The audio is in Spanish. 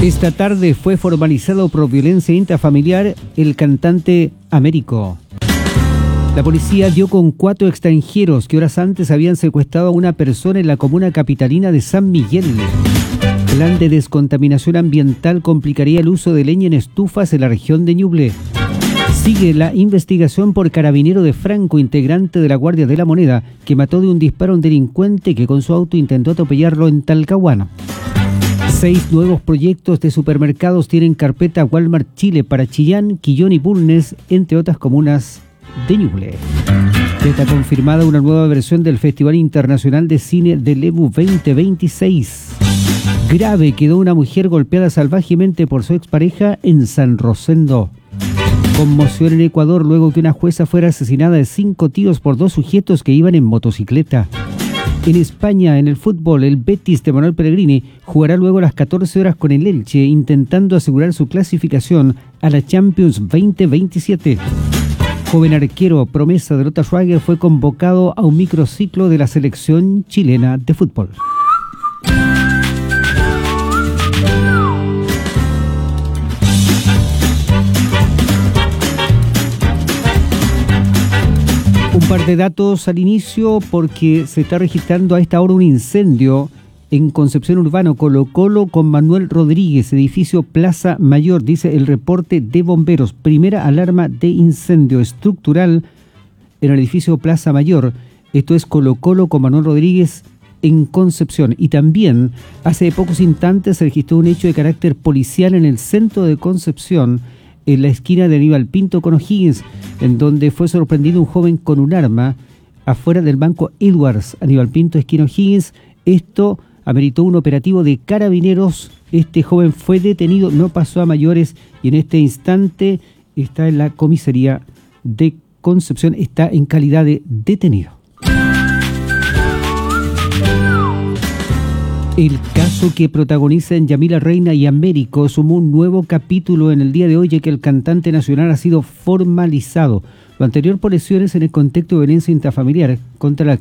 Esta tarde fue formalizado por violencia intrafamiliar el cantante Américo. La policía dio con 4 extranjeros que horas antes habían secuestrado a una persona en la comuna capitalina de San Miguel. Plan de descontaminación ambiental complicaría el uso de leña en estufas en la región de Ñuble. Sigue la investigación por carabinero de Franco, integrante de la Guardia de la Moneda, que mató de un disparo a un delincuente que con su auto intentó atropellarlo en Talcahuano. 6 nuevos proyectos de supermercados tienen carpeta Walmart Chile para Chillán, Quillón y Bulnes, entre otras comunas de Ñuble. Está confirmada una nueva versión del Festival Internacional de Cine de Lebu 2026. Grave quedó una mujer golpeada salvajemente por su expareja en San Rosendo. Conmoción en Ecuador luego que una jueza fuera asesinada de 5 tiros por 2 sujetos que iban en motocicleta. En España, en el fútbol, el Betis de Manuel Pellegrini jugará luego a las 14 horas con el Elche, intentando asegurar su clasificación a la Champions 2027. Joven arquero promesa de Lota Schwager fue convocado a un microciclo de la selección chilena de fútbol. Un par de datos al inicio porque se está registrando a esta hora un incendio en Concepción Urbano, Colo Colo con Manuel Rodríguez, edificio Plaza Mayor, dice el reporte de bomberos. Primera alarma de incendio estructural en el edificio Plaza Mayor. Esto es Colo Colo con Manuel Rodríguez en Concepción. Y también hace pocos instantes se registró un hecho de carácter policial en el centro de Concepción, en la esquina de Aníbal Pinto con O'Higgins, en donde fue sorprendido un joven con un arma afuera del banco Edwards, Aníbal Pinto, esquina O'Higgins. Esto ameritó un operativo de carabineros. Este joven fue detenido, no pasó a mayores y en este instante está en la comisaría de Concepción, está en calidad de detenido. El caso que protagonizan Yamila Reina y Américo sumó un nuevo capítulo en el día de hoy, ya que el cantante nacional ha sido formalizado. Lo anterior por lesiones en el contexto de violencia intrafamiliar contra la